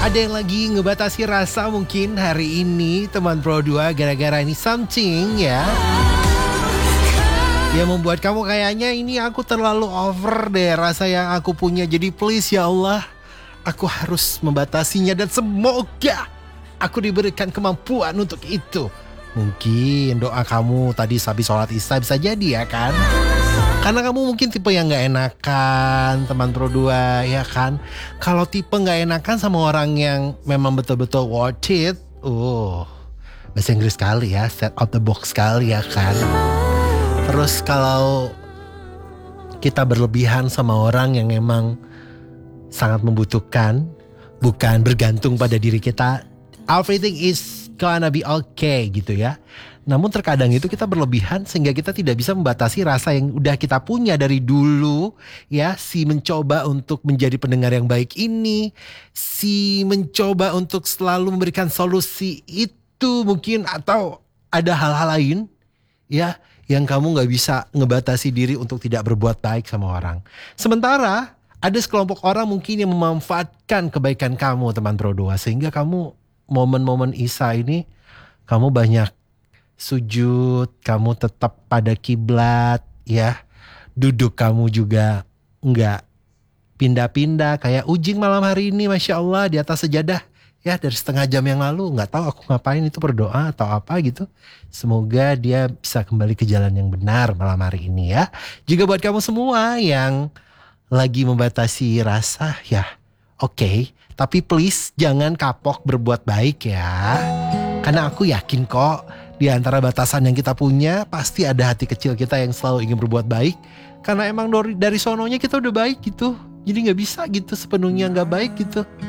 Ada yang lagi ngebatasi rasa mungkin hari ini teman Pro 2 gara-gara ini something ya. Yang membuat kamu kayaknya ini aku terlalu over deh rasa yang aku punya. Jadi please ya Allah, aku harus membatasinya dan semoga aku diberikan kemampuan untuk itu. Mungkin doa kamu tadi habis sholat isya bisa jadi ya kan. Karena kamu mungkin tipe yang gak enakan teman Pro 2 ya kan. Kalau tipe gak enakan sama orang yang memang betul-betul worth it. Bahasa Inggris sekali ya, set out the box sekali ya kan. Terus kalau kita berlebihan sama orang yang emang sangat membutuhkan, bukan bergantung pada diri kita, everything is gonna be okay gitu ya. Namun terkadang itu kita berlebihan sehingga kita tidak bisa membatasi rasa yang udah kita punya dari dulu ya. Si mencoba untuk menjadi pendengar yang baik ini, si mencoba untuk selalu memberikan solusi itu mungkin, atau ada hal-hal lain ya yang kamu gak bisa ngebatasi diri untuk tidak berbuat baik sama orang. Sementara ada sekelompok orang mungkin yang memanfaatkan kebaikan kamu teman Pro 2, sehingga kamu momen-momen Isya ini kamu banyak sujud, kamu tetap pada kiblat ya. Duduk kamu juga enggak pindah-pindah kayak Ujing malam hari ini, Masya Allah di atas sejadah ya dari setengah jam yang lalu. Gak tahu aku ngapain, itu berdoa atau apa gitu. Semoga dia bisa kembali ke jalan yang benar malam hari ini ya. Juga buat kamu semua yang lagi membatasi rasa ya, oke, tapi please jangan kapok berbuat baik ya. Karena aku yakin kok di antara batasan yang kita punya pasti ada hati kecil kita yang selalu ingin berbuat baik. Karena emang dari sononya kita udah baik gitu. Jadi gak bisa gitu sepenuhnya gak baik gitu.